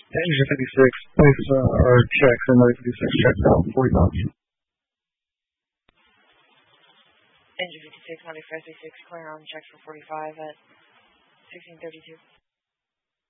Engine 56, place our checks and 56 checks out 40 knots. Engine 56, 9536, clear on checks for 45 at 1632.